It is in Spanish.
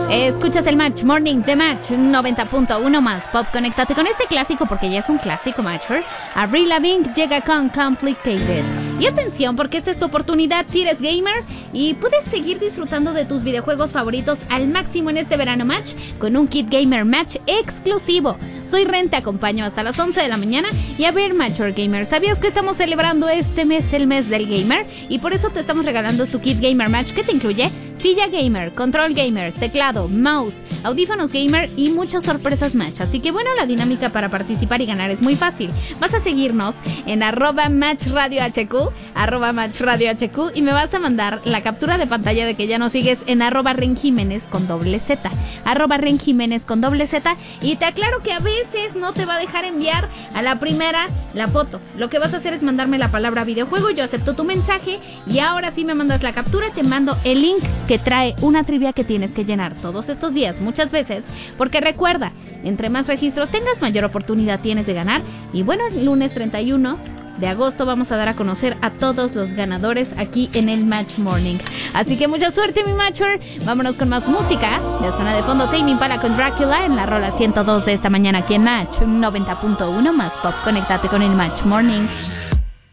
Escuchas el Match Morning de Match 90.1 más Pop. Conéctate con este clásico porque ya es un clásico, Matcher. Avril Lavigne llega con Complicated. Y atención, porque esta es tu oportunidad si eres gamer y puedes seguir disfrutando de tus videojuegos favoritos al máximo en este verano Match con un kit gamer Match exclusivo. Soy Ren, te acompaño hasta las 11 de la mañana. Y a ver, Matcher Gamer, ¿sabías que estamos celebrando este mes el mes del gamer? Y por eso te estamos regalando tu kit gamer Match, que te incluye silla gamer, control gamer, teclado, mouse, audífonos gamer y muchas sorpresas Match. Así que bueno, la dinámica para participar y ganar es muy fácil. Vas a seguirnos en @MatchRadioHQ, @MatchRadioHQ, y me vas a mandar la captura de pantalla de que ya nos sigues en @RenJiménez con @RenJiménez con Z. Y te aclaro que a veces no te va a dejar enviar a la primera la foto. Lo que vas a hacer es mandarme la palabra videojuego, yo acepto tu mensaje y ahora sí me mandas la captura, te mando el link que trae una trivia que tienes que llenar todos estos días, muchas veces, porque recuerda, entre más registros tengas, mayor oportunidad tienes de ganar. Y bueno, el lunes 31 de agosto vamos a dar a conocer a todos los ganadores aquí en el Match Morning. Así que mucha suerte, mi Matcher. Vámonos con más música. Ya suena de fondo Tame Impala con Dracula en la rola 102 de esta mañana aquí en Match 90.1 más Pop. Conéctate con el Match Morning.